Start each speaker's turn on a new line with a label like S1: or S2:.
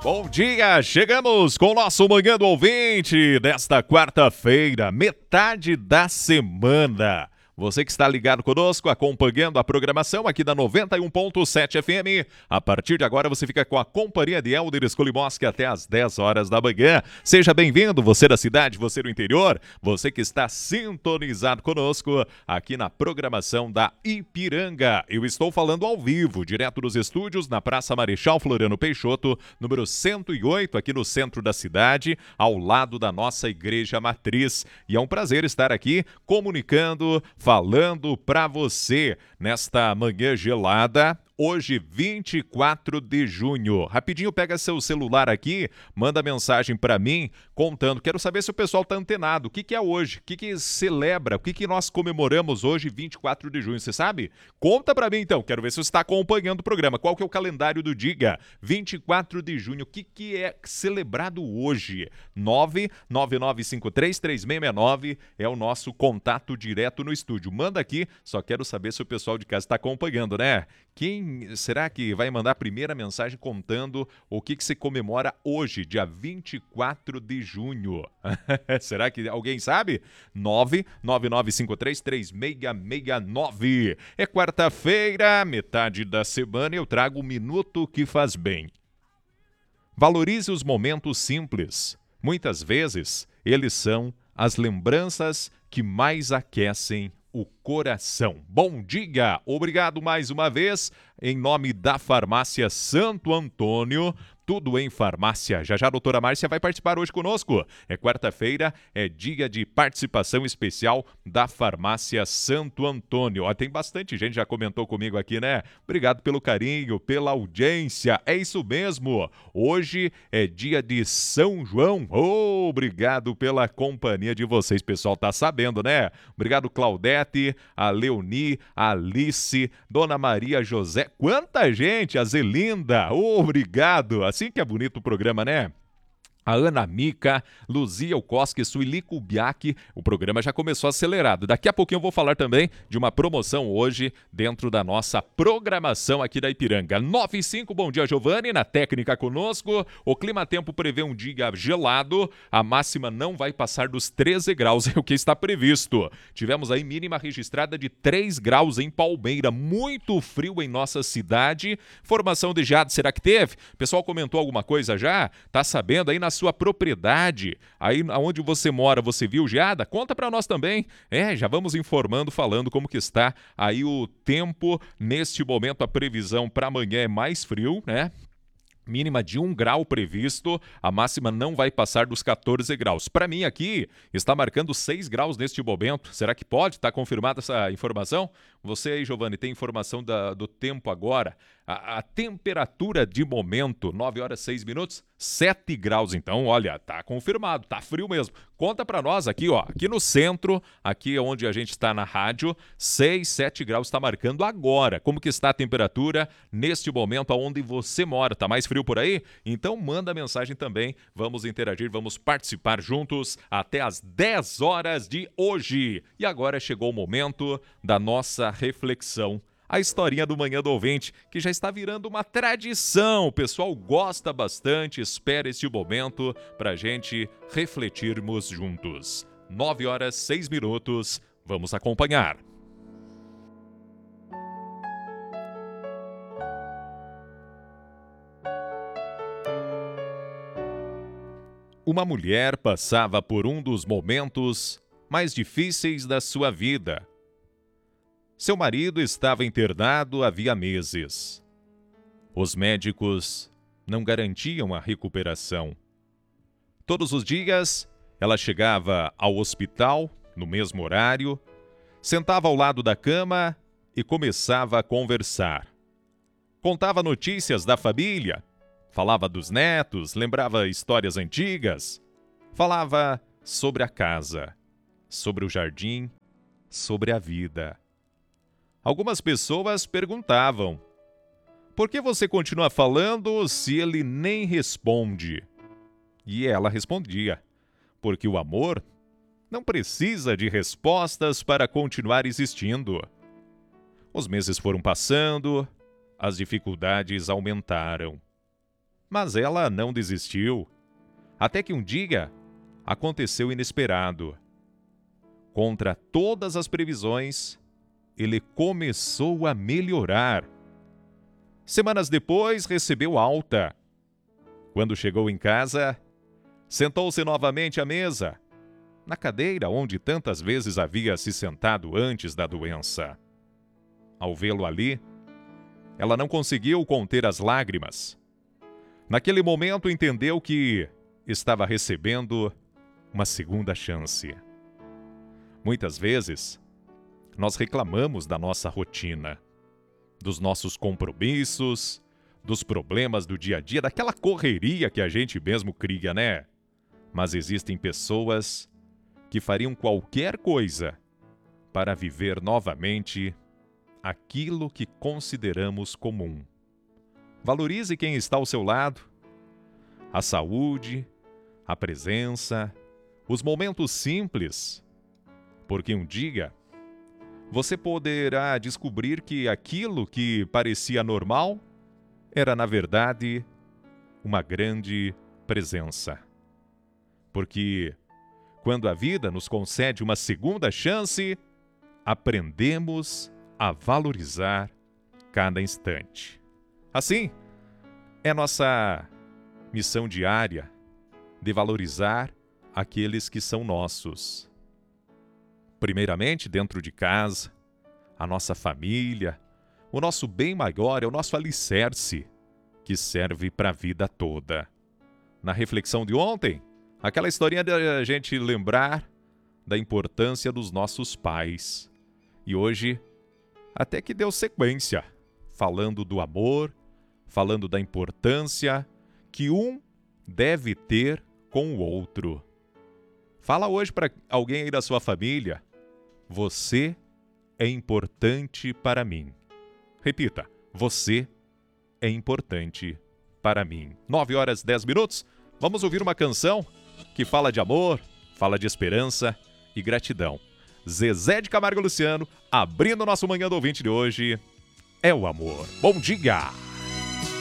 S1: Bom dia, chegamos com o nosso Manhã do Ouvinte desta quarta-feira, metade da semana. Você que está ligado conosco, acompanhando a programação aqui da 91.7 FM. A partir de agora você fica com a companhia de Helder Skolimoski até às 10 horas da manhã. Seja bem-vindo, você da cidade, você do interior, você que está sintonizado conosco aqui na programação da Ipiranga. Eu estou falando ao vivo, direto dos estúdios na Praça Marechal Floriano Peixoto, número 108, aqui no centro da cidade, ao lado da nossa igreja matriz. E é um prazer estar aqui comunicando, falando para você nesta manhã gelada. Hoje, 24 de junho. Rapidinho, pega seu celular aqui, manda mensagem para mim contando. Quero saber se o pessoal tá antenado. O que é hoje? O que celebra? O que nós comemoramos hoje, 24 de junho? Você sabe? Conta para mim então. Quero ver se você está acompanhando o programa. Qual que é o calendário do Diga? 24 de junho. O que é celebrado hoje? 999533669 é o nosso contato direto no estúdio. Manda aqui. Só quero saber se o pessoal de casa está acompanhando, né? Quem será que vai mandar a primeira mensagem contando o que se comemora hoje, dia 24 de junho? Será que alguém sabe? 999533669. É quarta-feira, metade da semana, eu trago o Minuto que Faz Bem. Valorize os momentos simples. Muitas vezes, eles são as lembranças que mais aquecem o coração. Bom dia, obrigado mais uma vez, em nome da Farmácia Santo Antônio, tudo em farmácia. Já já a doutora Márcia vai participar hoje conosco. É quarta-feira, é dia de participação especial da Farmácia Santo Antônio. Ó, tem bastante gente já comentou comigo aqui, né? Obrigado pelo carinho, pela audiência. É isso mesmo. Hoje é dia de São João. Oh, obrigado pela companhia de vocês, pessoal. Tá sabendo, né? Obrigado, Claudete, a Leoni, a Alice, Dona Maria José. Quanta gente! A Zelinda. Oh, obrigado. Assim que é bonito o programa, né? A Ana Mica, Luzia Okoski, Sueli Kubiak, o programa já começou acelerado. Daqui a pouquinho eu vou falar também de uma promoção hoje dentro da nossa programação aqui da Ipiranga. 9:05, bom dia Giovanni, na técnica conosco. O clima-tempo prevê um dia gelado, a máxima não vai passar dos 13 graus, é o que está previsto. Tivemos aí mínima registrada de 3 graus em Palmeira, muito frio em nossa cidade. Formação de geada, será que teve? O pessoal comentou alguma coisa já? Tá sabendo aí na sua propriedade, aí onde você mora, você viu geada? Conta para nós também. Já vamos informando, falando como que está aí o tempo. Neste momento a previsão para amanhã é mais frio, né? Mínima de 1 grau previsto, a máxima não vai passar dos 14 graus. Para mim aqui, está marcando 6 graus neste momento. Será que pode? Está confirmada essa informação? Você aí, Giovanni, tem informação do tempo agora? A temperatura de momento, 9 horas 6 minutos, 7 graus. Então, olha, tá confirmado, tá frio mesmo. Conta para nós aqui, ó, aqui no centro, aqui onde a gente está na rádio, 6, 7 graus está marcando agora. Como que está a temperatura neste momento aonde você mora? Tá mais frio por aí? Então manda mensagem também, vamos interagir, vamos participar juntos até às 10 horas de hoje. E agora chegou o momento da nossa reflexão. A historinha do Manhã do Ouvinte, que já está virando uma tradição. O pessoal gosta bastante, espera este momento para a gente refletirmos juntos. 9 horas 6 minutos, vamos acompanhar. Uma mulher passava por um dos momentos mais difíceis da sua vida. Seu marido estava internado havia meses. Os médicos não garantiam a recuperação. Todos os dias, ela chegava ao hospital, no mesmo horário, sentava ao lado da cama e começava a conversar. Contava notícias da família, falava dos netos, lembrava histórias antigas, falava sobre a casa, sobre o jardim, sobre a vida. Algumas pessoas perguntavam: por que você continua falando se ele nem responde? E ela respondia: porque o amor não precisa de respostas para continuar existindo. Os meses foram passando, as dificuldades aumentaram. Mas ela não desistiu. Até que um dia aconteceu inesperado. Contra todas as previsões, ele começou a melhorar. Semanas depois, recebeu alta. Quando chegou em casa, sentou-se novamente à mesa, na cadeira onde tantas vezes havia se sentado antes da doença. Ao vê-lo ali, ela não conseguiu conter as lágrimas. Naquele momento entendeu que estava recebendo uma segunda chance. Muitas vezes, nós reclamamos da nossa rotina, dos nossos compromissos, dos problemas do dia a dia, daquela correria que a gente mesmo cria, né? Mas existem pessoas que fariam qualquer coisa para viver novamente aquilo que consideramos comum. Valorize quem está ao seu lado, a saúde, a presença, os momentos simples, porque um dia você poderá descobrir que aquilo que parecia normal era, na verdade, uma grande presença. Porque quando a vida nos concede uma segunda chance, aprendemos a valorizar cada instante. Assim, é nossa missão diária de valorizar aqueles que são nossos. Primeiramente, dentro de casa, a nossa família, o nosso bem maior é o nosso alicerce, que serve para a vida toda. Na reflexão de ontem, aquela historinha de a gente lembrar da importância dos nossos pais. E hoje, até que deu sequência, falando do amor, falando da importância que um deve ter com o outro. Fala hoje para alguém aí da sua família: você é importante para mim. Repita: você é importante para mim. 9h10. Vamos ouvir uma canção que fala de amor, fala de esperança e gratidão. Zezé de Camargo e Luciano, abrindo o nosso Manhã do Ouvinte de hoje, é o amor. Bom dia!